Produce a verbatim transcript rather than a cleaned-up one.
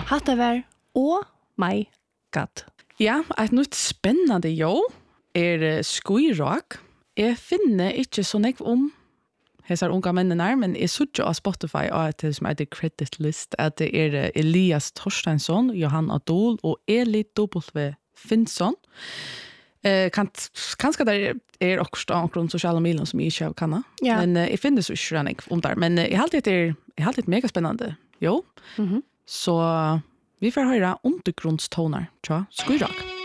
Hatta var Oh My God. Ja, et nytt spennende jo er skuirock. Jeg finner ikke så nekv om hesar unga mennene, men jeg sutter av Spotify og at det som heter Credit List, at det er Elias Torsteinsson, Johan Adol og Eli W. Finnsson. Eh, kan, kanskje det er også omkring sosiale medier som jeg ikke kan, ja. Men eh, jeg finner så ikke nekv om der. Men eh, jeg har alltid er, jeg har alltid mega spennende, jo. Mm-hmm. Så vi får høre undergrunnstoner, tror jeg, skuirock.